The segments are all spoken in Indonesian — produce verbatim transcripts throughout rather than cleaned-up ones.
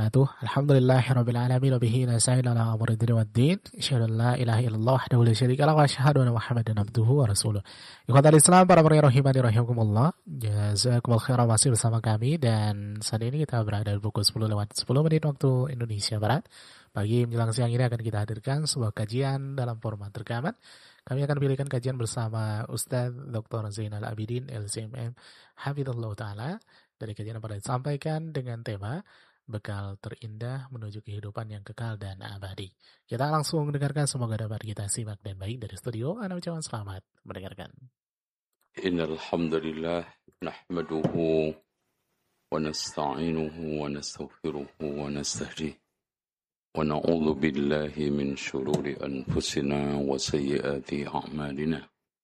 wabarakatuh. Alhamdulillahirabbil alamin wa bihi nasta'in ala umuri dunya waddin. Asyhadu an la ilaha illallah wahdahu la syarika lahu wa asyhadu anna Muhammadan abduhu wa rasuluh. Ikhwatal Islam, para pendengar rahimani rahimakumullah. Jazakumullah khairan, masih bersama kami dan saat ini kita berada di pukul sepuluh lewat sepuluh menit waktu Indonesia Barat. Pagi menjelang siang ini akan kita hadirkan sebuah kajian dalam format rekaman. Kami akan pilihkan kajian bersama Ustaz doktor Zainal Abidin L C M M Hafizahullah Ta'ala. Dari kajian yang pada disampaikan dengan tema bekal terindah menuju kehidupan yang kekal dan abadi. Kita langsung mendengarkan, semoga dapat kita simak dan baik dari studio. Ana ucapkan selamat mendengarkan. Innal hamdalillah nahmaduhu wa nasta'inuhu wa nastaghfiruhu wa nastahdihi wa na'udzu billahi min shururi anfusina wa sayyiati a'malina.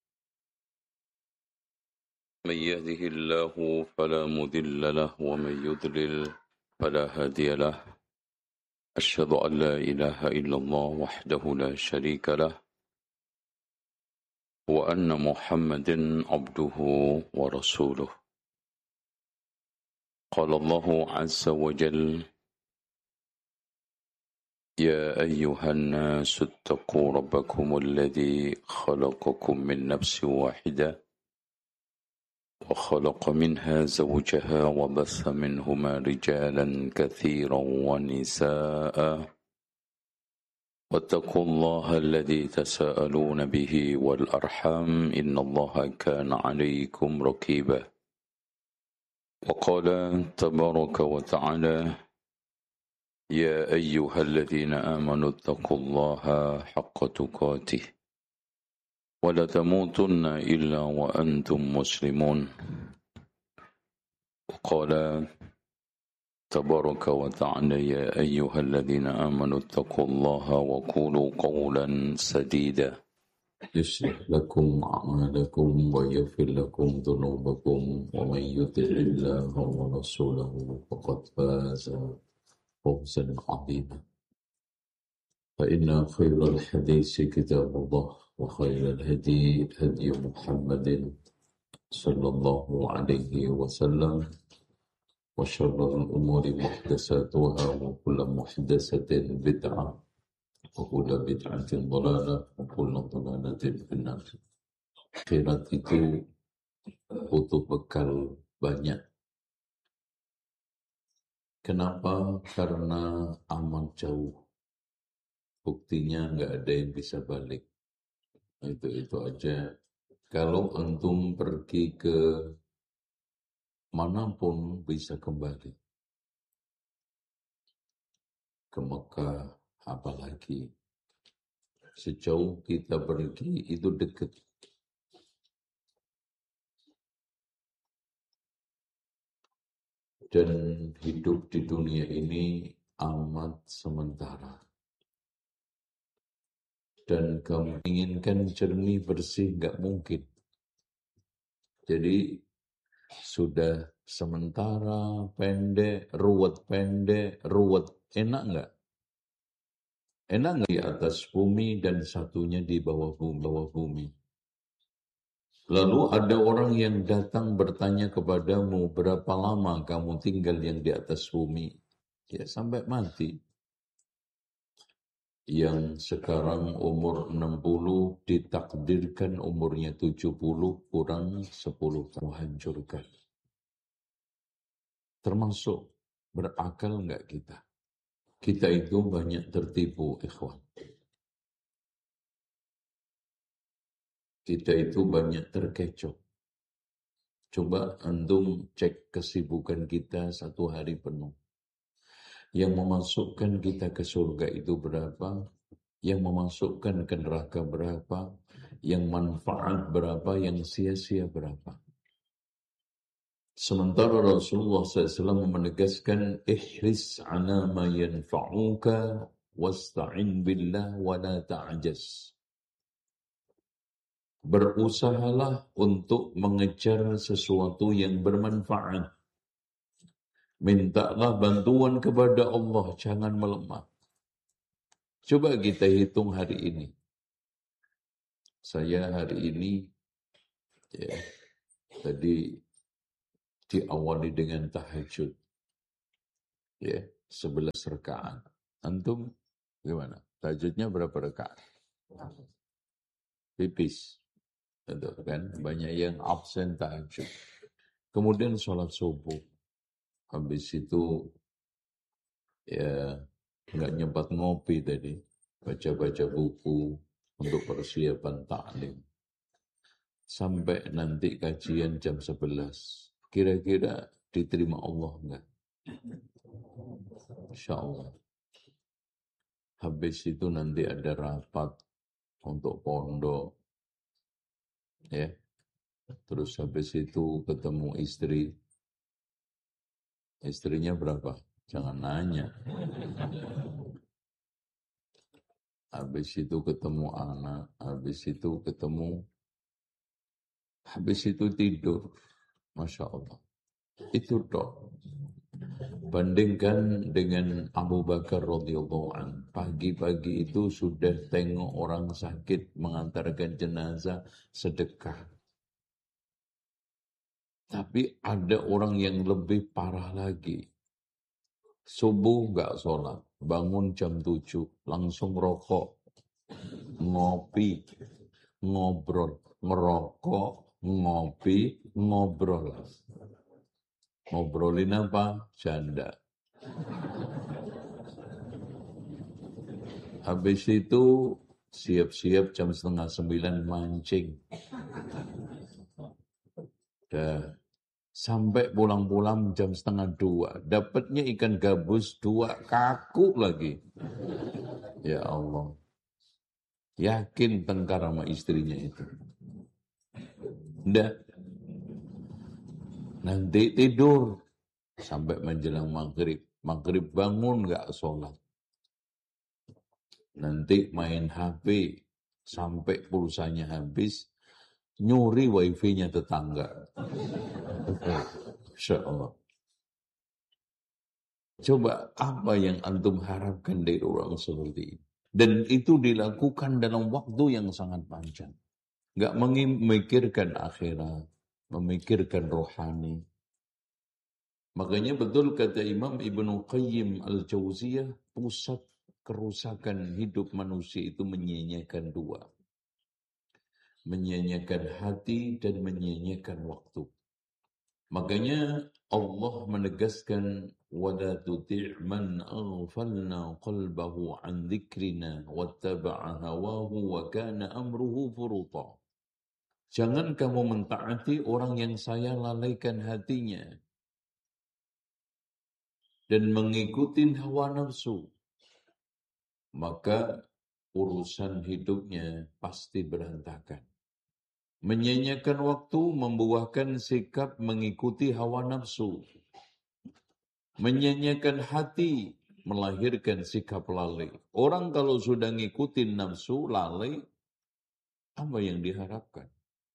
من يهده الله فلا مضل له ومن يضلل فلا هادي له أشهد أن لا إله إلا الله وحده لا شريك له وأن محمدا عبده ورسوله قال الله عز وجل يا أيها الناس اتقوا ربكم الذي خلقكم من نفس واحدة وخلق منها زوجها وبث منهما رجالا كثيرا ونساء واتقوا الله الذي تساءلون به والأرحام إن الله كان عليكم رقيبا وقال تبارك وتعالى يا أيها الذين آمنوا اتقوا الله حق تقاته ولا تموتن إلا وأنتم مسلمون وقال تبارك وتعالى يا أيها الذين آمنوا اتقوا الله وقولوا قولا سديدا يصلح لكم أعمالكم ويغفر لكم ذنوبكم ومن يطع الله ورسوله فقد فاز فوزا عظيما فإن خير الحديث كتاب الله وخير الهدي هدي محمد صلى الله عليه وسلم وشر الأمور محدثاتها وكل محدثة بدعة وكل بدعة ضلالة وكل ضلالة في النار. Akhirat itu butuh bekal banyak. Kenapa? Karena amat jauh. Buktinya nggak ada yang bisa balik. Itu itu aja. Kalau antum pergi ke manapun bisa kembali. Ke Mekah, apalagi sejauh kita pergi itu dekat. Dan hidup di dunia ini amat sementara. Dan kamu inginkan jernih bersih nggak mungkin. Jadi sudah sementara, pendek, ruwet pendek, ruwet enak nggak? Enak nggak di atas bumi dan satunya di bawah bumi, bawah bumi. Lalu ada orang yang datang bertanya kepadamu, berapa lama kamu tinggal yang di atas bumi? Ya sampai mati. Yang sekarang umur enam puluh ditakdirkan umurnya tujuh puluh kurang sepuluh tahun hancurkan. Termasuk berakal enggak kita? Kita itu banyak tertipu, ikhwan. Kita itu banyak terkecoh. Coba antum cek kesibukan kita satu hari penuh. Yang memasukkan kita ke surga itu berapa? Yang memasukkan ke neraka berapa? Yang manfaat berapa? Yang sia-sia berapa? Sementara Rasulullah shallallahu alaihi wasallam menegaskan, ihris ala ma yanfa'uka wasta'in billah wa la ta'jaz. Berusahalah untuk mengejar sesuatu yang bermanfaat. Mintalah bantuan kepada Allah, jangan melemah. Coba kita hitung hari ini. Saya hari ini, ya, tadi diawali dengan tahajud. Ya, sebelas rakaat. Antum gimana? Tahajudnya berapa rakaat? Tipis. Itu kan banyak yang absen tahajud. Kemudian sholat subuh. Habis itu ya nggak nyempat ngopi tadi. Baca-baca buku untuk persiapan taklim. Sampai nanti kajian jam sebelas. Kira-kira diterima Allah enggak? Insya Allah. Habis itu nanti ada rapat untuk pondok. Ya. Terus habis itu ketemu istri. Istrinya berapa? Jangan nanya. Habis itu ketemu anak. Habis itu ketemu. Habis itu tidur. Masya Allah. Itu dok. Bandingkan dengan Abu Bakar radhiyallahu an. Pagi-pagi itu sudah tengok orang sakit mengantarkan jenazah sedekah. Tapi ada orang yang lebih parah lagi. Subuh nggak sholat, bangun jam tujuh, langsung rokok, ngopi, ngobrol, ngerokok, ngopi, ngobrol. Ngobrolin apa? Janda. Habis itu siap-siap jam setengah sembilan mancing. Dah. Sampai pulang-pulang jam setengah dua. Dapatnya ikan gabus dua, kaku lagi. Ya Allah. Yakin tengkar sama istrinya itu. Nggak. Nanti tidur. Sampai menjelang maghrib. Maghrib bangun nggak sholat. Nanti main H P. Sampai pulsanya habis. Nyuri wifi-nya tetangga. Insya Allah. Coba apa yang antum harapkan dari orang seperti ini? Dan itu dilakukan dalam waktu yang sangat panjang. Gak memikirkan akhirat, memikirkan rohani. Makanya betul kata Imam Ibnu Qayyim Al-Jauziyah, pusat kerusakan hidup manusia itu menyia-nyiakan dua. Menyia-nyiakan hati dan menyia-nyiakan waktu. Makanya Allah menegaskan wala tuti' man aghfalna qalbahu an dzikrina wattaba'a hawahu wa kana amruhu furuta. Jangan kamu mentaati orang yang saya lalaikan hatinya dan mengikuti hawa nafsu. Maka urusan hidupnya pasti berantakan. Menyia-nyiakan waktu membuahkan sikap mengikuti hawa nafsu. Menyia-nyiakan hati melahirkan sikap lalai. Orang kalau sudah ngikutin nafsu lalai, apa yang diharapkan?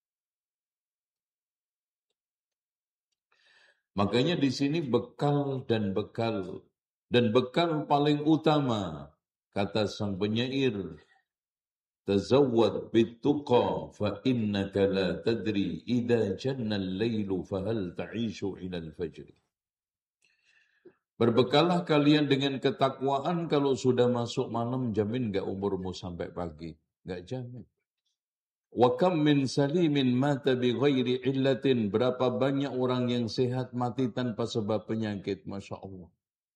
Makanya di sini bekal dan bekal. Dan bekal paling utama, kata sang penyair, tazawwad bittuqa fa innaka la tadri idza janna al-lailu fa hal ta'ishu ila al-fajr. Berbekalah kalian dengan ketakwaan, kalau sudah masuk malam jamin enggak umurmu sampai pagi, enggak jamin. Wa kam min salimin mata bi ghairi illatin, berapa banyak orang yang sehat mati tanpa sebab penyakit, Masya Allah.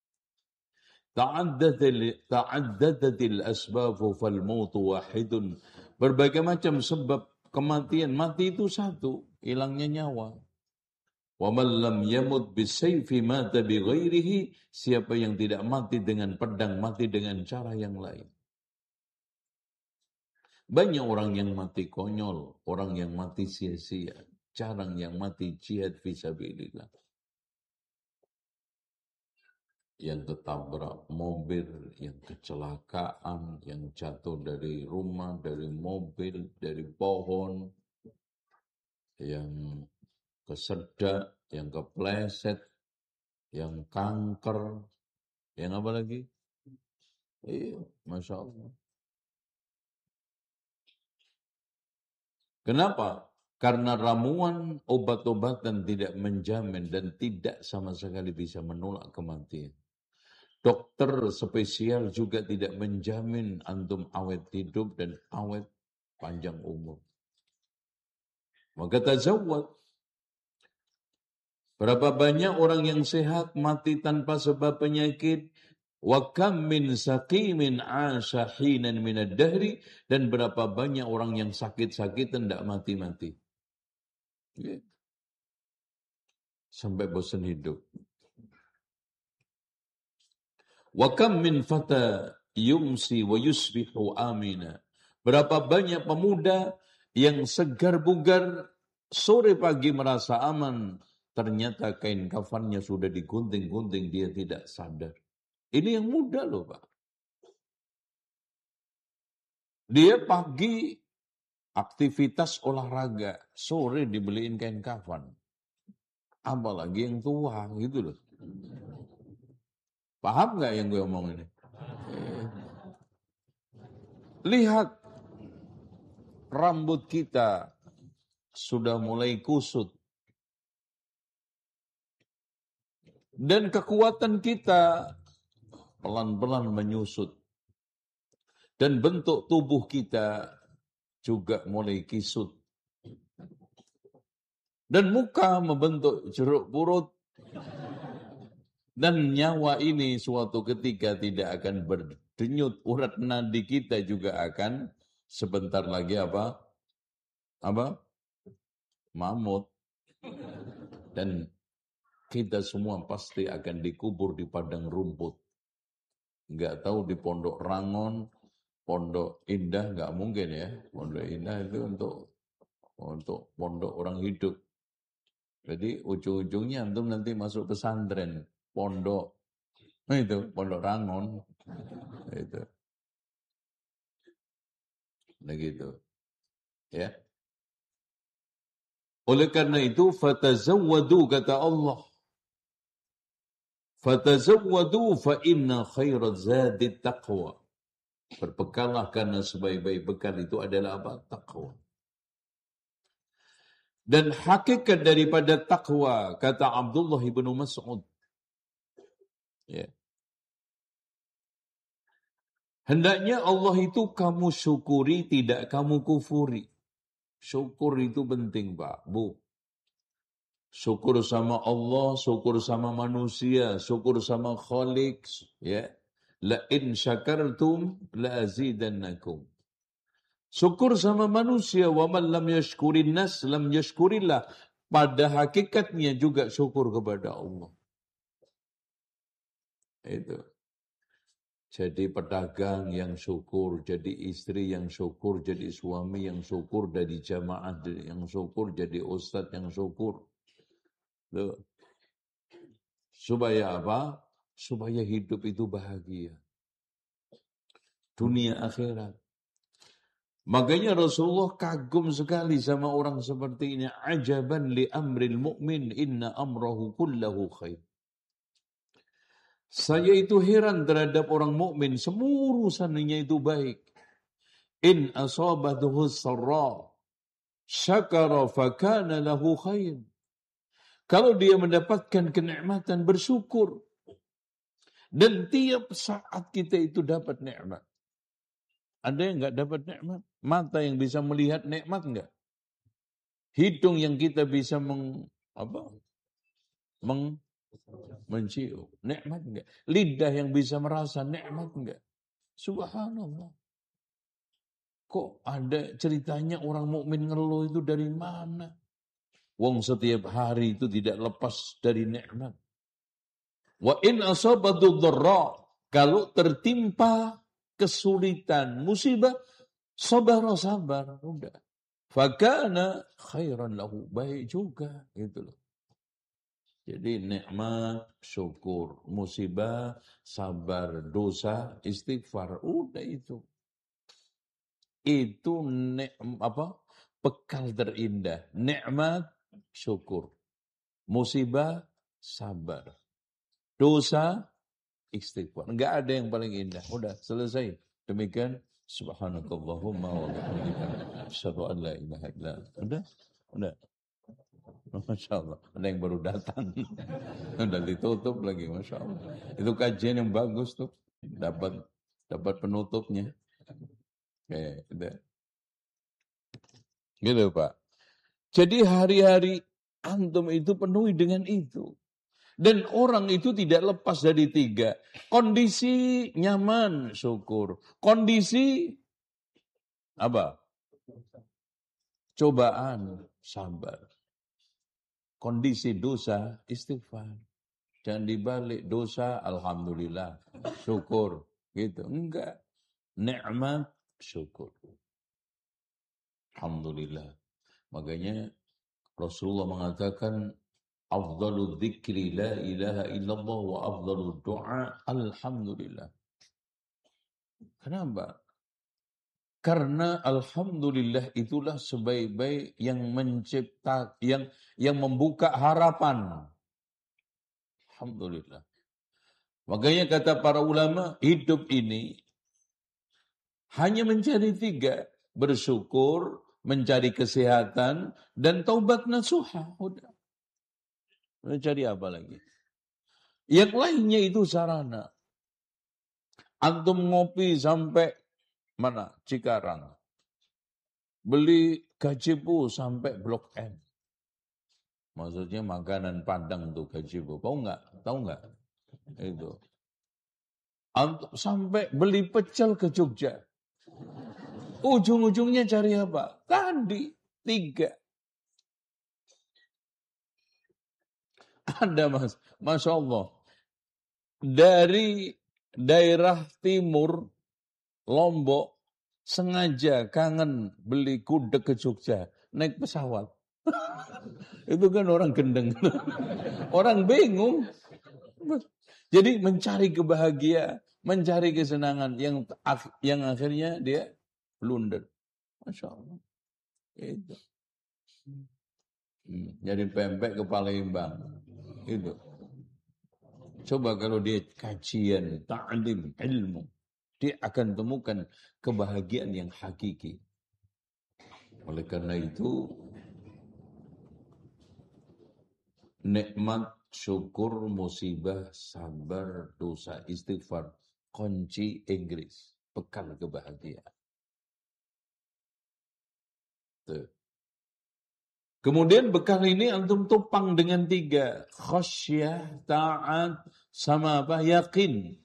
Ta'addadatil asbabu fal mautu wahidun. Berbagai macam sebab kematian. Mati itu satu, hilangnya nyawa. Wa man lam yamut bisayfi mata bi ghairihi. Siapa yang tidak mati dengan pedang, mati dengan cara yang lain. Banyak orang yang mati konyol, orang yang mati sia-sia, jarang yang mati jihad fisabilillah. Yang ketabrak mobil, yang kecelakaan, yang jatuh dari rumah, dari mobil, dari pohon, yang kesedak, yang kepleset, yang kanker, yang apa lagi? Iya, Masya Allah. Kenapa? Karena ramuan obat-obatan tidak menjamin dan tidak sama sekali bisa menolak kematian. Dokter spesial juga tidak menjamin antum awet hidup dan awet panjang umur. Maka tazawwad. Berapa banyak orang yang sehat mati tanpa sebab penyakit? Wa kam min saqimin 'asha hinan min ad-dahri, dan berapa banyak orang yang sakit-sakit tidak mati-mati. Ya. Sampai bosan hidup. Wa kam min fata yumsi wa yusbihu amina. Berapa banyak pemuda yang segar bugar sore pagi merasa aman, ternyata kain kafannya sudah digunting-gunting, dia tidak sadar. Ini yang muda loh Pak. Dia pagi aktivitas olahraga, sore dibeliin kain kafan. Apalagi yang tua gitu loh. Paham gak yang gue omong ini? Lihat rambut kita sudah mulai kusut. Dan kekuatan kita pelan-pelan menyusut. Dan bentuk tubuh kita juga mulai kisut. Dan muka membentuk jeruk purut. Dan nyawa ini suatu ketika tidak akan berdenyut. Urat nadi kita juga akan sebentar lagi apa? Apa? Mamut. Dan kita semua pasti akan dikubur di padang rumput. Nggak tahu di Pondok Rangon, Pondok Indah nggak mungkin ya. Pondok Indah itu untuk untuk pondok orang hidup. Jadi ujung-ujungnya antum nanti masuk pesantren, pondok, nah itu Pondok Rangon, itu, nah gitu, ya. Oleh karena itu, fatazawwadu kata Allah, fatazawwadu fa inna khairaz zadi taqwa. Berbekallah karena sebaik-baik bekal itu adalah apa? Taqwa. Dan hakikat daripada takwa, kata Abdullah ibn Mas'ud, ya. Hendaknya Allah itu kamu syukuri, tidak kamu kufuri. Syukur itu penting, Pak, Bu. Syukur sama Allah, syukur sama manusia, syukur sama Khalik, ya. La in syakartum la azidannakum. Syukur sama manusia, wa man lam yashkurin nas lam yashkurillah. Pada hakikatnya juga syukur kepada Allah. Itu. Jadi pedagang yang syukur, jadi istri yang syukur, jadi suami yang syukur, jadi jamaah yang syukur, jadi ustadz yang syukur. Tuh. Supaya apa? Supaya hidup itu bahagia. Dunia akhirat. Makanya Rasulullah kagum sekali sama orang seperti ini. Ajaban li amril mu'min inna amrahu kullahu khair. Saya itu heran terhadap orang mukmin, semua urusannya itu baik. In asabathu sarra syakara fakana lahu khair. Kalau dia mendapatkan kenikmatan, bersyukur. Dan tiap saat kita itu dapat nikmat. Ada yang enggak dapat nikmat? Mata yang bisa melihat nikmat enggak? Hidung yang kita bisa meng, apa? Meng, mencium. Nikmat enggak? Lidah yang bisa merasa nikmat enggak? Subhanallah. Kok ada ceritanya orang mukmin ngeluh itu dari mana? Wong setiap hari itu tidak lepas dari nikmat. Wa in asabatu dharra, kalau tertimpa kesulitan, musibah, sabar sabar, udah. Fakana khairan lahu, baik juga, gitu loh. Jadi nikmat, syukur, musibah, sabar, dosa, istighfar, udah itu. Itu nek, apa? Bekal terindah. Nikmat, syukur. Musibah, sabar. Dosa, istighfar. Enggak ada yang paling indah. Udah, selesai. Demikian. Subhanakallahumma wa bihamdika asyhadu an la ilaha illa anta. Udah. Udah. Masya Allah, ada yang baru datang. Udah ditutup lagi, Masya Allah. Itu kajian yang bagus tuh. Dapat dapat penutupnya. Kayak gitu. Gitu Pak. Jadi hari-hari antum itu penuhi dengan itu. Dan orang itu tidak lepas dari tiga. Kondisi nyaman, syukur. Kondisi apa? Cobaan, sabar. Kondisi dosa, istighfar. Jangan dibalik dosa, alhamdulillah, syukur. Gitu. Enggak. Nikmat, syukur. Alhamdulillah. Makanya Rasulullah mengatakan, afdalu dzikri la ilaha illallah wa afdalu du'a alhamdulillah. Kenapa? Karena alhamdulillah itulah sebaik-baik yang mencipta, yang yang membuka harapan. Alhamdulillah. Makanya kata para ulama, hidup ini hanya mencari tiga. Bersyukur, mencari kesehatan, dan taubat nasuha. Udah. Mencari apa lagi? Yang lainnya itu sarana. Antum ngopi sampai mana? Cikarang. Beli gajibu sampai Blok M. Maksudnya makanan Padang tuh gajibu. Tahu nggak? Tahu nggak? Itu. Antum sampai beli pecel ke Jogja. Ujung-ujungnya cari apa? Tadi tiga. Ada mas, Masya Allah. Dari daerah timur, Lombok, sengaja kangen beli gudeg ke Jogja, naik pesawat. Itu kan orang gendeng. Orang bingung. Jadi mencari kebahagiaan, mencari kesenangan yang yang akhirnya dia blunder. Masya Allah. Itu. Hmm, jadi pempek ke Palembang. Itu. Coba kalau dia kajian, ta'lim, ilmu, dia akan temukan kebahagiaan yang hakiki. Oleh karena itu, nikmat, syukur, musibah, sabar, dosa, istighfar, kunci Inggris, bekal kebahagiaan. Tuh. Kemudian bekal ini antum topang dengan tiga. Khasyah, ta'at, sama apa? Yakin.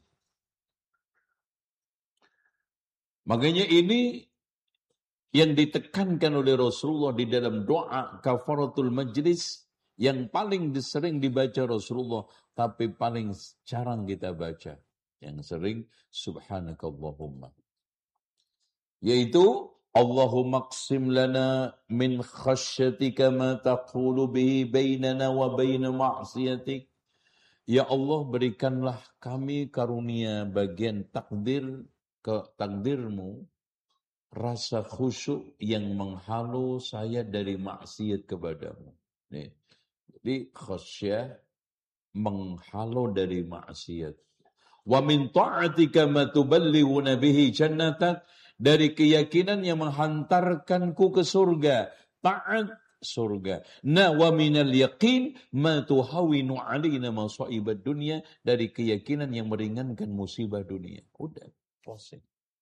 Makanya ini yang ditekankan oleh Rasulullah di dalam doa kafaratul majlis yang paling sering dibaca Rasulullah, tapi paling jarang kita baca. Yang sering subhanakallahumma. Yaitu Allahumma qsim lana min khasyatika ma taqulu bihi bainana wa baina ma'siyatik. Ya Allah, berikanlah kami karunia bagian takdir ke takdirmu, rasa khusyuk yang menghalau saya dari maksiat kepadamu. Nih. Jadi khasyah menghalau dari maksiat. Wa min ta'atika ma tuballighuna bihi jannatak, dari keyakinan yang menghantarkanku ke surga. Ta'at surga. Na wa minal yaqin ma tuhawinu alaina masa'ibad dunya, dari keyakinan yang meringankan musibah dunia. Udah, selesai.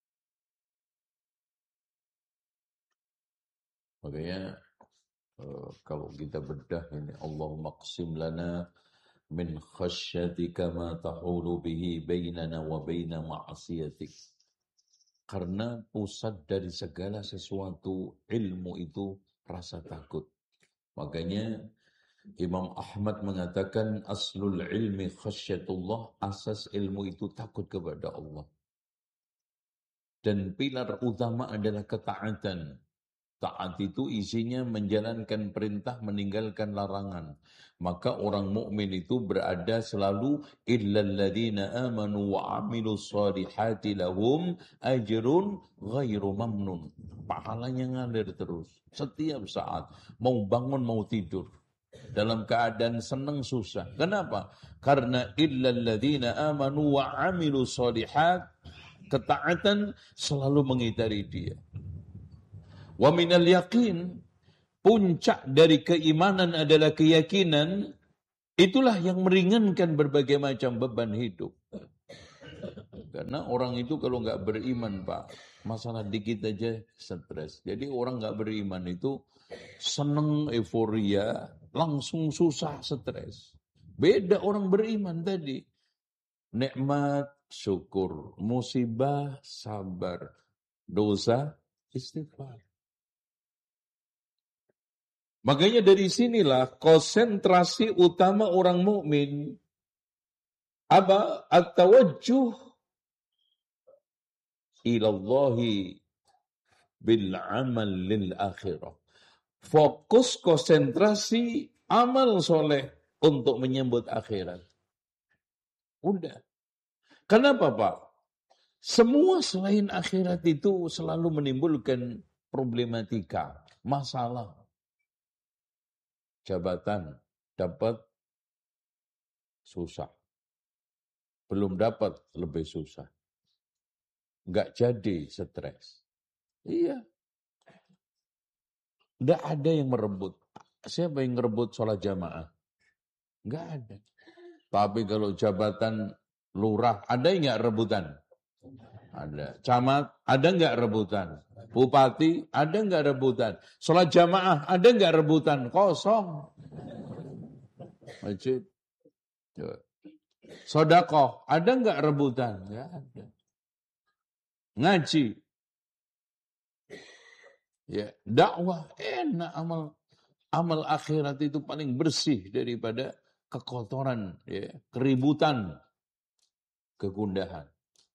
Makanya uh, kalau kita bedah ini, Allahumma qsim lana min khasyatika ma tahulu bihi bainana wa baina ma'asiyatik. Karena pusat dari segala sesuatu ilmu itu rasa takut. Makanya Imam Ahmad mengatakan aslul ilmi khasyatullah, asas ilmu itu takut kepada Allah. Dan pilar utama adalah ketaatan. Taat itu isinya menjalankan perintah, meninggalkan larangan. Maka orang mukmin itu berada selalu illal ladzina amanu wa amilus solihati lahum ajrun ghairu mamnun. Pahalanya ngalir terus setiap saat, mau bangun mau tidur, dalam keadaan senang susah. Kenapa? Karena illal ladzina amanu wa amilus solihat, ketaatan selalu mengitari dia. Wa minal yakin, puncak dari keimanan adalah keyakinan, itulah yang meringankan berbagai macam beban hidup. Karena orang itu kalau nggak beriman, Pak, masalah dikit aja stres. Jadi orang nggak beriman itu seneng euforia, langsung susah stres. Beda orang beriman tadi. Nikmat, syukur. Musibah, sabar. Dosa, istighfar. Makanya dari sinilah konsentrasi utama orang mukmin apa? At-tawajjuh ilallahi bil amal lil akhirah. Fokus konsentrasi amal soleh untuk menyambut akhirat. Udah. Kenapa, Pak? Semua selain akhirat itu selalu menimbulkan problematika, masalah. Jabatan dapat susah. Belum dapat lebih susah. Enggak jadi stres. Iya. Enggak ada yang merebut. Siapa yang merebut sholat jamaah? Enggak ada. Tapi kalau jabatan lurah, ada enggak rebutan? Ada. Camat, ada enggak rebutan? Bupati, ada enggak rebutan? Sholat jamaah, ada enggak rebutan? Kosong. Masjid. Sodakoh, ada enggak rebutan? Enggak ada. Ngaji. Ya, dakwah enak, amal amal akhirat itu paling bersih daripada kekotoran, ya, keributan, kegundahan.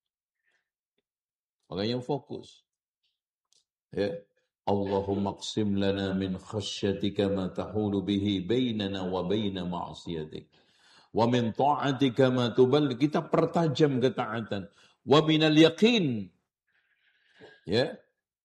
Makanya fokus. Ya, Allahumma qsim lana min khasyatika ma tahulu bihi bainana wa baina ma'siyatik. Wa min ta'atika ma tubal, kita pertajam ketaatan. Wa minal yaqin. Ya.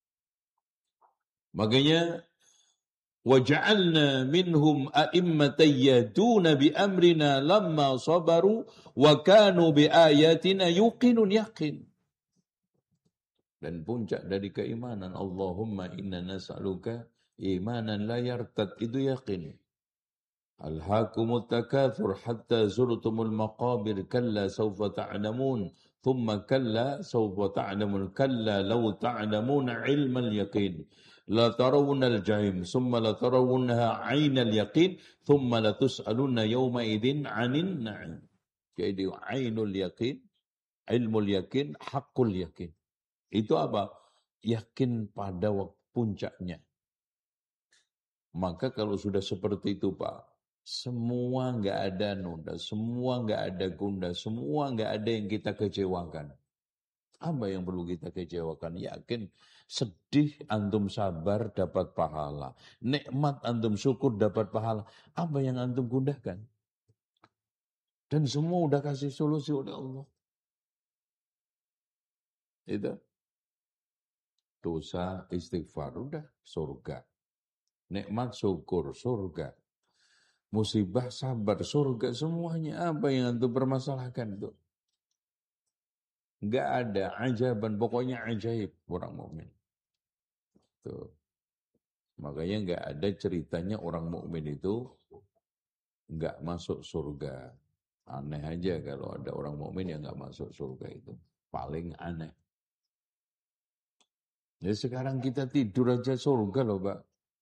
Makanya waja'alna minhum a'immatan yahduna bi amrina lamma sabaru wa kanu bi ayatina yuqinun yaqin. Dan puncak dari keimanan, Allahumma inna nas'aluka imanan la yartad, itu yakin. Alhaakumut takatsur hatta zurtumul maqabir kalla sawfa ta'lamun thumma kalla sawfa ta'lamun kalla law ta'lamuna ilmal yaqin la tarawunnal jahim thumma la tarawunnaha 'ainal yaqin thumma la tus'alunna yawma idzin 'anin na'im. Jadi ainul yaqin, ilmul yaqin, haqqul yaqin. Itu apa? Yakin pada waktu puncaknya. Maka kalau sudah seperti itu, Pak, semua nggak ada noda, semua nggak ada gunda, semua nggak ada yang kita kecewakan. Apa yang perlu kita kecewakan? Yakin, sedih antum sabar dapat pahala, nikmat antum syukur dapat pahala. Apa yang antum gundahkan? Dan semua udah kasih solusi oleh Allah. Itu. Dosa, istighfar, udah surga. Nikmat, syukur, surga. Musibah, sabar, surga, semuanya. Apa yang antum permasalahkan itu? Enggak ada ajaban, pokoknya ajaib orang mukmin. Tuh. Makanya enggak ada ceritanya orang mukmin itu enggak masuk surga. Aneh aja kalau ada orang mukmin yang enggak masuk surga itu. Paling aneh. Ya sekarang kita tidur aja surga loh, Pak.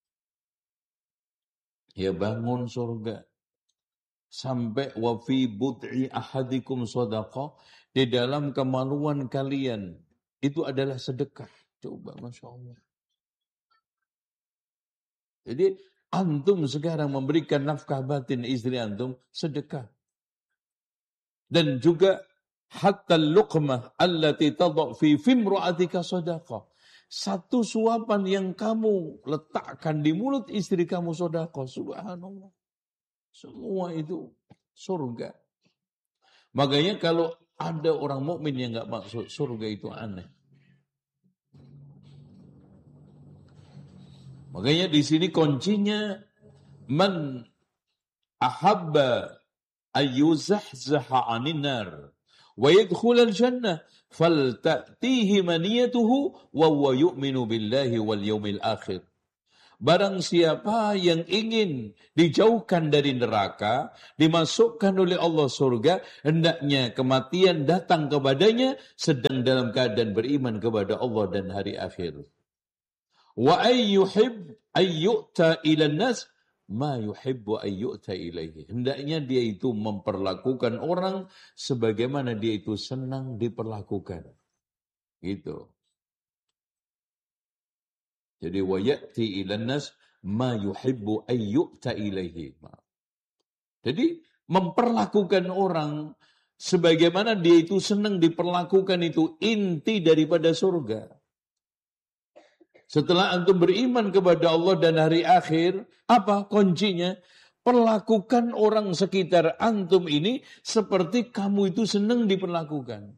Ya bangun surga. Sampai wa fi bud'i ahadikum shadaqah, di dalam kemaluan kalian itu adalah sedekah. Coba, Masya Allah. Jadi antum sekarang memberikan nafkah batin istri antum, sedekah. Dan juga hatta luqmah allati tadha' fi fimra'atika shadaqah. Satu suapan yang kamu letakkan di mulut istri kamu sedekah. Subhanallah. Semua itu surga. Makanya kalau ada orang mukmin yang enggak masuk surga itu aneh. Makanya di sini kuncinya man ahabba ayyuzahzaha 'anil nar wa yadkhulal jannah falta'tihi maniyatuhu wa huwa yu'minu billahi wal yawmil akhir. Barang siapa yang ingin dijauhkan dari neraka, dimasukkan oleh Allah surga, hendaknya kematian datang kepadanya sedang dalam keadaan beriman kepada Allah dan hari akhir. Wa ayyuhib ayyu'ta ilan nas ma yuhibbu ayyu'ta ilaihi. Hendaknya dia itu memperlakukan orang sebagaimana dia itu senang diperlakukan. Gitu. Jadi wa ya'ti ilan nas ma yuhibbu ayyu'ta ilaihi. Jadi memperlakukan orang sebagaimana dia itu senang diperlakukan itu inti daripada surga. Setelah antum beriman kepada Allah dan hari akhir, apa kuncinya? Perlakukan orang sekitar antum ini seperti kamu itu senang diperlakukan.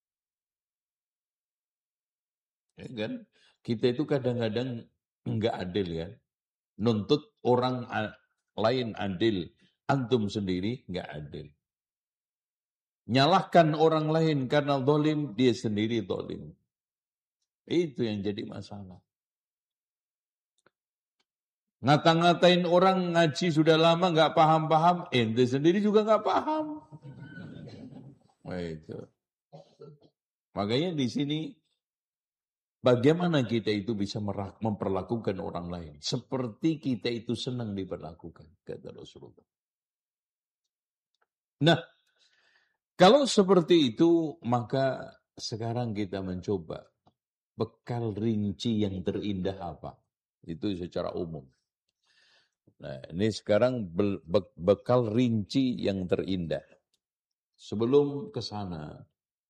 Ya kan? Kita itu kadang-kadang enggak adil ya. Nuntut orang lain adil, antum sendiri enggak adil. Nyalahkan orang lain karena zalim, dia sendiri zalim. Itu yang jadi masalah. Ngata-ngatain orang ngaji sudah lama enggak paham-paham, ente sendiri juga enggak paham. Nah, itu. Makanya di sini bagaimana kita itu bisa memperlakukan orang lain seperti kita itu senang diperlakukan, kata Rasulullah. Nah, kalau seperti itu, maka sekarang kita mencoba bekal rinci yang terindah apa? Itu secara umum. Nah, ini sekarang be be bekal rinci yang terindah. Sebelum ke sana,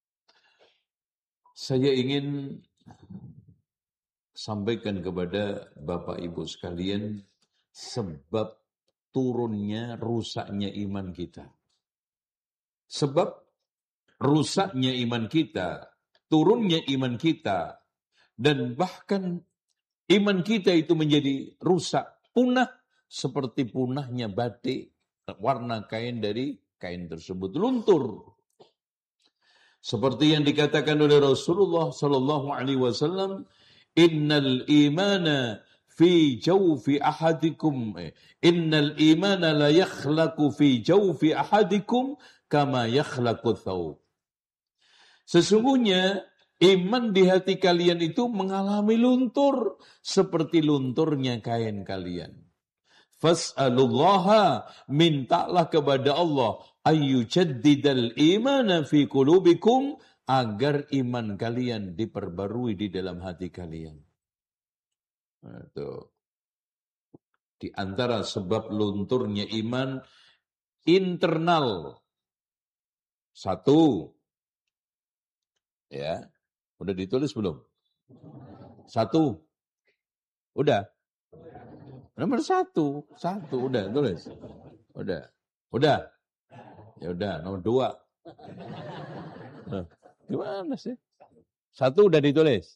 saya ingin sampaikan kepada Bapak Ibu sekalian sebab turunnya rusaknya iman kita. Sebab rusaknya iman kita, turunnya iman kita, dan bahkan iman kita itu menjadi rusak, punah seperti punahnya batik warna kain dari kain tersebut luntur. Seperti yang dikatakan oleh Rasulullah sallallahu alaihi wasallam, innal imana fi jawfi ahadikum innal imana la yakhlaqu fi jawfi ahadikum kama yakhlaqu thawb. Sesungguhnya iman di hati kalian itu mengalami luntur seperti lunturnya kain kalian. Fas'alullaha, mintalah kepada Allah ayyujaddidal imana fi qulubikum, agar iman kalian diperbarui di dalam hati kalian. Itu. Di antara sebab lunturnya iman internal. Satu. Ya. Udah ditulis belum? Satu. Udah. Nomor satu, satu udah tulis, udah, udah, ya udah. Nomor dua, nah, gimana sih? Satu udah ditulis,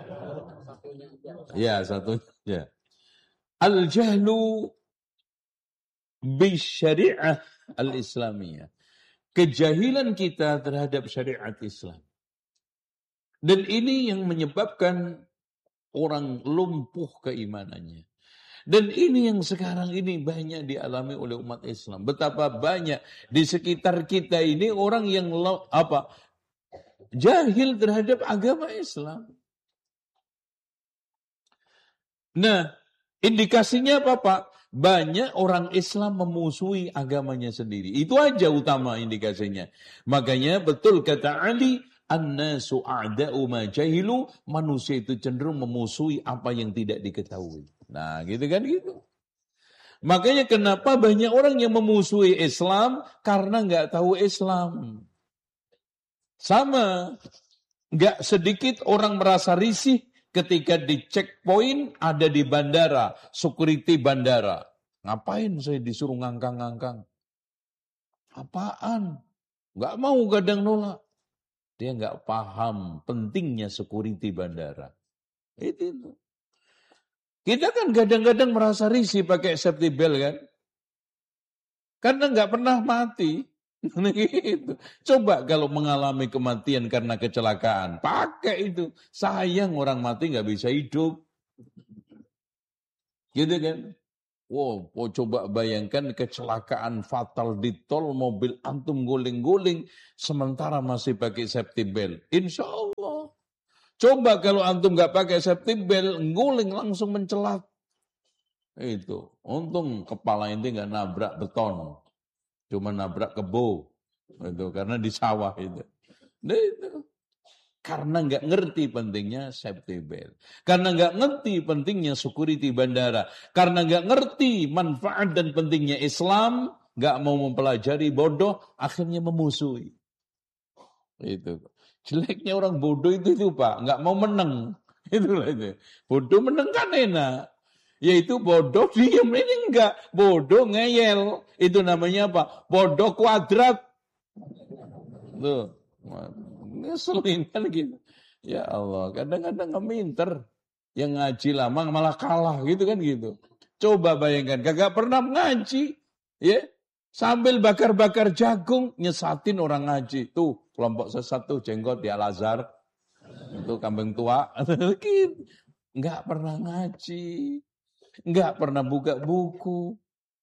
ya satu, ya. Al jahlu bi syariah al islamiyah, kejahilan kita terhadap syariat Islam, dan ini yang menyebabkan orang lumpuh keimanannya. Dan ini yang sekarang ini banyak dialami oleh umat Islam. Betapa banyak di sekitar kita ini orang yang apa jahil terhadap agama Islam. Nah, indikasinya apa Pak? Banyak orang Islam memusuhi agamanya sendiri. Itu aja utama indikasinya. Makanya betul kata Ali, an-nasu a'da'u ma jahilu, manusia itu cenderung memusuhi apa yang tidak diketahui. Nah, gitu kan gitu. Makanya kenapa banyak orang yang memusuhi Islam karena nggak tahu Islam. Sama, nggak sedikit orang merasa risih ketika di checkpoint ada di bandara, security bandara. Ngapain saya disuruh ngangkang-ngangkang? Apaan? Nggak mau kadang nolak. Dia nggak paham pentingnya security bandara. Itu itu. Kita kan kadang-kadang merasa risih pakai safety belt kan. Karena nggak pernah mati. Gitu. Coba kalau mengalami kematian karena kecelakaan, pakai itu. Sayang orang mati nggak bisa hidup. Gitu kan? Wow, oh, coba bayangkan kecelakaan fatal di tol, mobil antum guling-guling, sementara masih pakai safety belt. Insya Allah. Coba kalau antum nggak pakai safety belt, guling langsung mencelat. Itu. Untung kepala inti nggak nabrak beton. Cuma nabrak kebo. Itu karena di sawah itu. Nah, itu. Karena nggak ngerti pentingnya safety belt. Karena nggak ngerti pentingnya security bandara. Karena nggak ngerti manfaat dan pentingnya Islam. Nggak mau mempelajari, bodoh. Akhirnya memusuhi. Itu. Jeleknya orang bodoh itu itu Pak. Nggak mau menang. Itulah itu. Bodoh menang kan enak. Yaitu bodoh diem ini enggak. Bodoh ngeyel. Itu namanya apa? Bodoh kuadrat. Tuh. Ngeselin kan gitu. Ya Allah, kadang-kadang ngeminter. Yang ngaji lama malah kalah gitu kan gitu. Coba bayangkan, kagak pernah ngaji. Ya, sambil bakar-bakar jagung, nyesatin orang ngaji. Tuh, kelompok sesat tuh, jenggot di Al-Azhar. Itu kambing tua. Enggak pernah ngaji. Enggak pernah buka buku.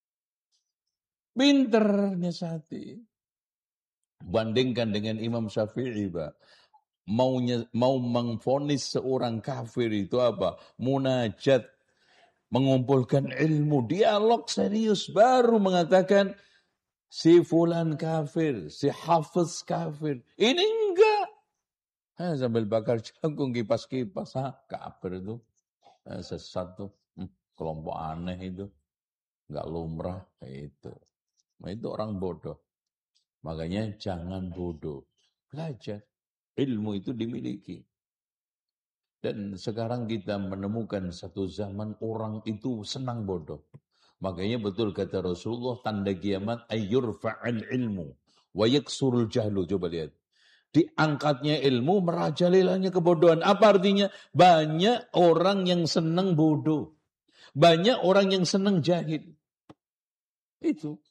Pinter nyesati. Bandingkan dengan Imam Syafi'i, Pak. Maunya, mau mengvonis seorang kafir itu apa? Munajat, mengumpulkan ilmu, dialog serius, baru mengatakan si fulan kafir, si hafiz kafir. Ini enggak. Eh, sambil bakar jagung, kipas-kipas, ha, kafir itu. Eh, sesat tuh, hmm, kelompok aneh itu. Enggak lumrah, itu. Nah, itu orang bodoh. Makanya jangan bodoh. Belajar. Ilmu itu dimiliki. Dan sekarang kita menemukan satu zaman orang itu senang bodoh. Makanya betul kata Rasulullah, tanda kiamat ayyurfa'al ilmu wa yaksurul jahlu. Coba lihat. Diangkatnya ilmu, merajalelanya kebodohan. Apa artinya? Banyak orang yang senang bodoh. Banyak orang yang senang jahil. Itu.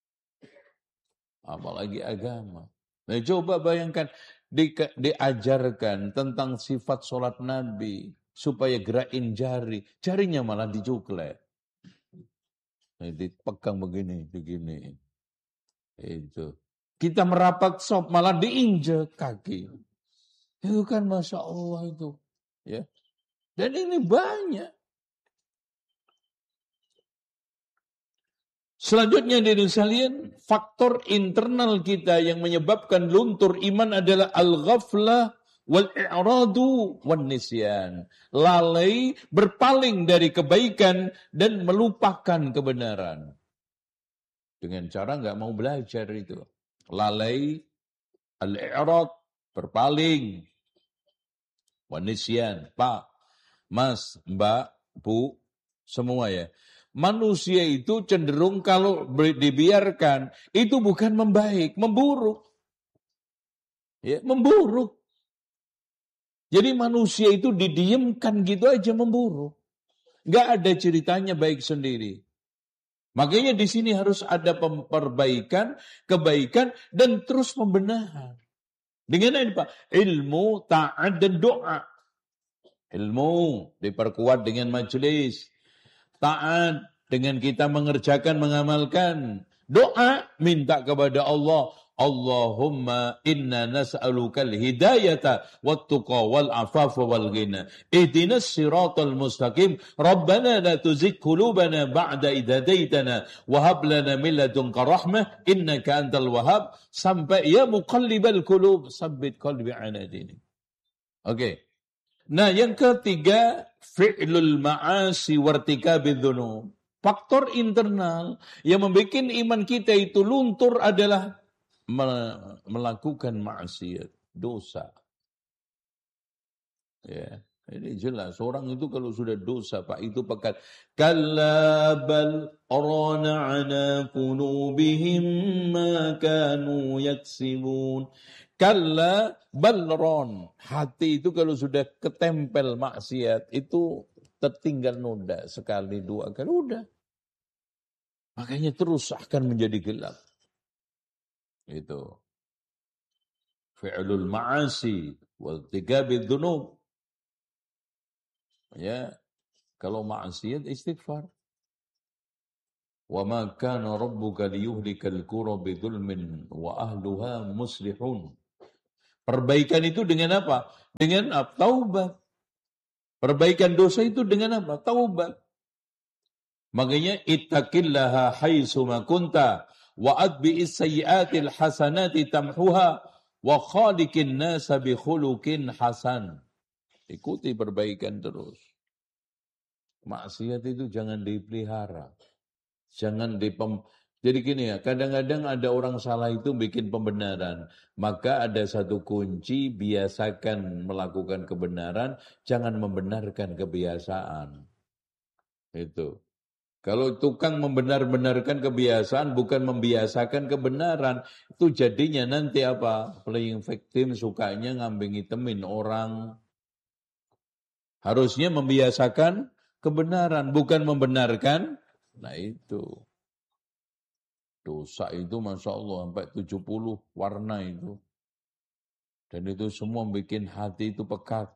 Apalagi agama. Nah, coba bayangkan, di, diajarkan tentang sifat sholat Nabi, supaya gerakin jari, jarinya malah dicuklek. Nah, dipegang begini, begini. Itu. Kita merapat sop, malah diinjek kaki. Itu kan Masya Allah itu. Ya. Dan ini banyak. Selanjutnya dari sekalian, faktor internal kita yang menyebabkan luntur iman adalah al-ghaflah wal-i'radu wan-nisyan. Lalai, berpaling dari kebaikan dan melupakan kebenaran. Dengan cara enggak mau belajar itu. Lalai, al-i'rad, berpaling. Wan-nisyan, Pak, Mas, Mbak, Bu, semua ya. Manusia itu cenderung kalau dibiarkan, itu bukan membaik, memburuk. Ya, memburuk. Jadi manusia itu didiamkan gitu aja memburuk. Nggak ada ceritanya baik sendiri. Makanya di sini harus ada perbaikan, kebaikan, dan terus pembenahan. Dengan ini Pak, ilmu, ta'at, dan doa. Ilmu diperkuat dengan majelis. Taat dengan kita mengerjakan, mengamalkan. Doa, minta kepada Allah. Allahumma inna nas'alukal hidayata wattuqa wal afafa wal ghina. Ihdinas siratal mustaqim. Rabbana la tuzigh qulubana ba'da idh hadaitana wa hab lana min ladunka rahmah innaka antal wahhab. Sampai ya muqallibal qulub, tsabbit qalbi ala dinik. Oke. Okay. Nah, yang ketiga, fi'lul ma'asi wartikabidz dzunub. Faktor internal yang membuat iman kita itu luntur adalah melakukan maksiat, dosa. Ya, ini jelas orang itu kalau sudah dosa, Pak, itu pekat. Kalla bal arana ala qulubihim ma kanu yaksibun. Kalla balron, hati itu kalau sudah ketempel maksiat itu tertinggal noda sekali dua kali udah. Makanya terus akan menjadi gelap. Itu. Fi'lul ma'asi wal tigabidz dzunub. Ya. Kalau maksiat istighfar. Wa ma kana rabbuka liyuhlikal qura bidzulmin wa ahluha muslihun. Perbaikan itu dengan apa? Dengan apa? Taubat. Perbaikan dosa itu dengan apa? Taubat. Makanya ittaqillaha haitsu ma kunta wa atbi'is sayyi'atil hasanati tamhuha wa khaliqin nasa bi khuluqin hasan. Ikuti perbaikan terus. Maksiat itu jangan dipelihara. Jangan dipem... Jadi gini ya, kadang-kadang ada orang salah itu bikin pembenaran. Maka ada satu kunci, biasakan melakukan kebenaran, jangan membenarkan kebiasaan. Itu. Kalau tukang membenar-benarkan kebiasaan, bukan membiasakan kebenaran, itu jadinya nanti apa? Playing victim sukanya ngambing hitemin orang. Harusnya membiasakan kebenaran, bukan membenarkan. Nah itu. Dosa itu Masya Allah sampai tujuh puluh warna itu. Dan itu semua bikin hati itu pekat.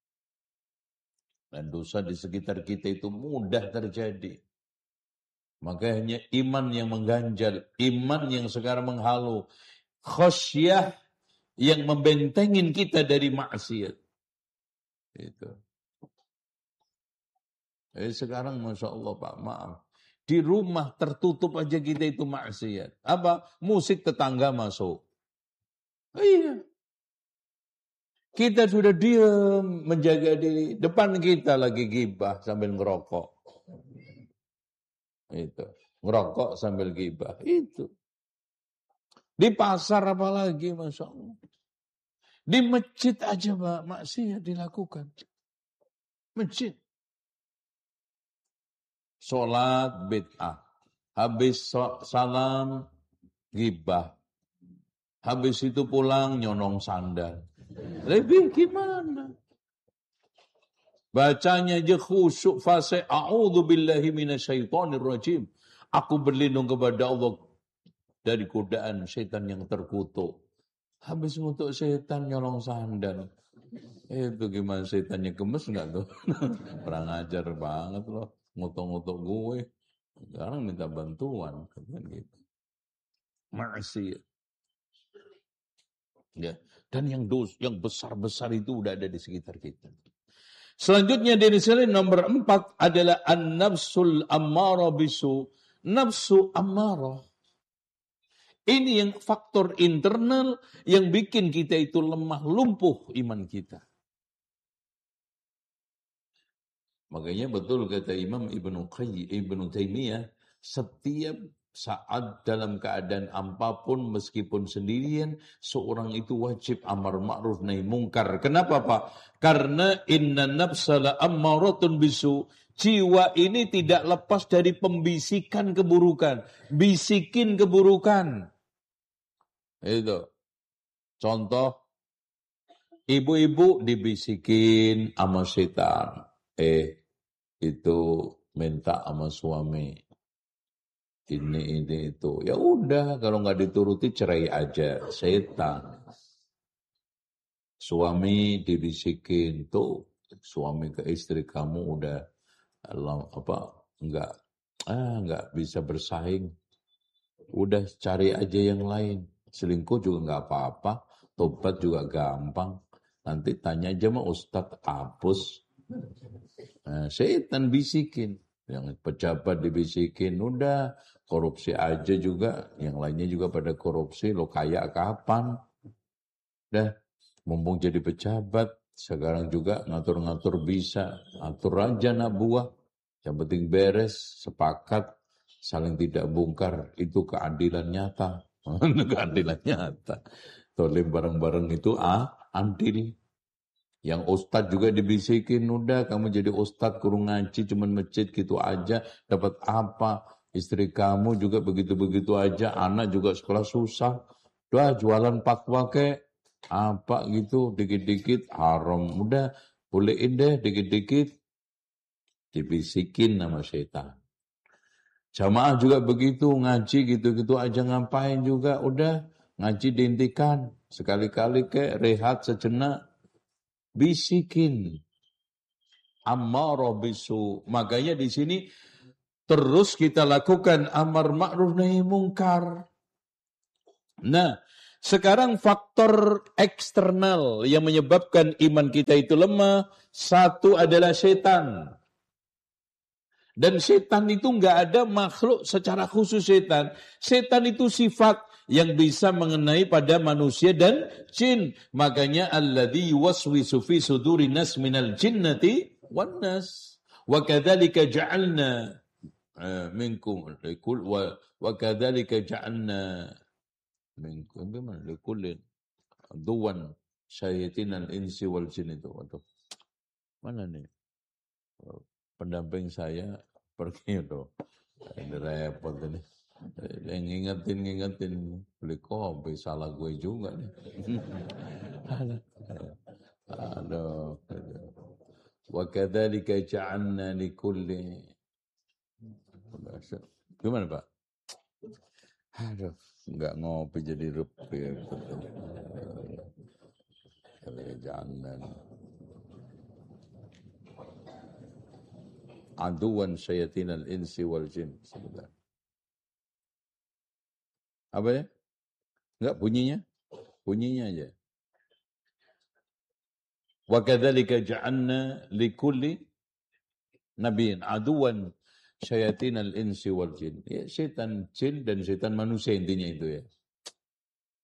Dan dosa di sekitar kita itu mudah terjadi. Makanya iman yang mengganjal, iman yang sekarang menghalu, khosyah yang membentengin kita dari maksiat. Itu. Eh, sekarang Masya Allah Pak, maaf. Di rumah tertutup aja kita itu maksiat. Apa? Musik tetangga masuk. Iya. Kita sudah diam menjaga diri. Depan kita lagi gibah sambil ngerokok. Itu. Ngerokok sambil gibah. Itu. Di pasar apalagi Masya Allah. Di masjid aja Pak, maksiat dilakukan. Masjid. Sholat bid'ah. Habis salam gibah. Habis itu pulang nyonong sandal. Lebih gimana? Bacanya aja khusyuk fase a'udzu billahi minasyaitonir rajim. Aku berlindung kepada Allah dari godaan setan yang terkutuk. Habis ngutuk setan nyolong sandal. Itu gimana setannya gemes enggak tuh? Kurang ajar banget loh. Ngutuk-ngutuk gue. Sekarang minta bantuan. Kan gitu. Maksiat. Ya. Dan yang dos, yang besar-besar itu udah ada di sekitar kita. Selanjutnya dari sini nomor empat adalah an-nafsul ammarah bisu. Nafsu ammarah. Ini yang faktor internal yang bikin kita itu lemah, lumpuh iman kita. Makanya betul kata Imam Ibnu Qayyim, Ibnu Taimiyah, setiap saat dalam keadaan apapun meskipun sendirian, seorang itu wajib amar ma'ruf nahi mungkar. Kenapa Pak? Karena inna nafsala ammaratun bisu. Jiwa ini tidak lepas dari pembisikan keburukan. Bisikin keburukan. Itu. Contoh, ibu-ibu dibisikin sama setan. Eh, itu minta sama suami. Ini, ini, itu. Ya udah, kalau nggak dituruti cerai aja. Setan. Suami dibisikin, tuh suami ke istri kamu udah apa? Nggak, ah nggak bisa bersaing. Udah cari aja yang lain. Selingkuh juga nggak apa-apa. Tobat juga gampang. Nanti tanya aja sama Ustadz hapus. Nah, setan bisikin. Yang pejabat dibisikin, udah korupsi aja juga. Yang lainnya juga pada korupsi, lo kaya kapan? Dah, mumpung jadi pejabat, sekarang juga ngatur-ngatur bisa. Atur aja nak buah. Yang penting beres, sepakat, saling tidak bongkar. Itu keadilan nyata. Keadilan nyata. Tolim bareng-bareng itu ah, adil. Yang ustadz juga dibisikin, udah kamu jadi ustadz kurung ngaji cuman masjid gitu aja, dapat apa? Istri kamu juga begitu-begitu aja, anak juga sekolah susah, udah jualan pakwa kek, apa gitu, dikit-dikit haram, udah bolehin deh dikit-dikit, dibisikin nama setan. Jamaah juga begitu, ngaji gitu-gitu aja ngapain juga, udah ngaji dihentikan, sekali-kali kek rehat sejenak. Bisikin. ammarah bisu. Makanya di sini terus kita lakukan amar ma'ruf nahi mungkar. Nah, sekarang faktor eksternal yang menyebabkan iman kita itu lemah, satu adalah setan. Dan setan itu enggak ada makhluk secara khusus setan. Setan itu sifat yang bisa mengenai pada manusia dan jin. Makanya alladzi yuwaswisu fi sudurin nas minal jinnati wan nas. Wa kadzalika ja'alna minkum likul wa wa kadzalika ja'alna minkum bima likulli duwan syayatinal insi wal jin itu. Waduh. Mana nih? Pendamping saya pergi itu. Ini repot ini. Yang ngingetin-ngingetin beli kopi, salah gue juga nih. Aduh. Wa kadzalika ja'alna likulli. Gimana, Pak? Aduh, enggak ngopi jadi rupi. Jangan. Aduan syayatinal insi wal jin. Sebentar. Apa ya? Enggak bunyinya? Bunyinya aja. Wa kadzalika ja'alna likulli nabiyyin aduwan syayatinal insi wal jin. Ya, setan jin dan setan manusia intinya itu ya.